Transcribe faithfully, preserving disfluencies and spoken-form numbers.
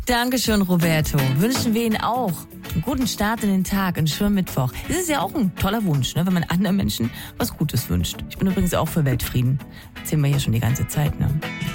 Dankeschön, Roberto. Wünschen wir Ihnen auch einen guten Start in den Tag, einen schönen Mittwoch. Das ist ja auch ein toller Wunsch, ne, wenn man anderen Menschen was Gutes wünscht. Ich bin übrigens auch für Weltfrieden. Erzählen wir hier schon die ganze Zeit, ne?